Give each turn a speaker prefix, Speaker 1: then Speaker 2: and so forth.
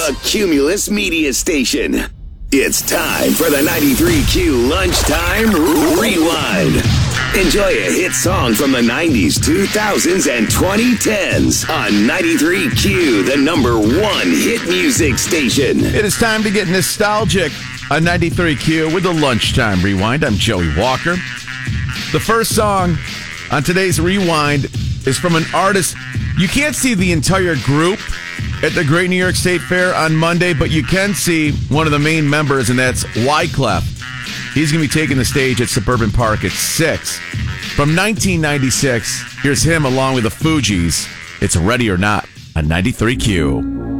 Speaker 1: The Cumulus Media Station. It's time for the 93Q Lunchtime Rewind. Enjoy a hit song from the 90s, 2000s, and 2010s on 93Q, the #1 hit music station.
Speaker 2: It is time to get nostalgic on 93Q with the Lunchtime Rewind. I'm Joey Walker. The first song on today's Rewind is from an artist. You can't see the entire group at the Great New York State Fair on Monday, but you can see one of the main members, and that's Wyclef. He's going to be taking the stage at Suburban Park at 6. From 1996, here's him along with the Fugees. It's Ready or Not on 93Q.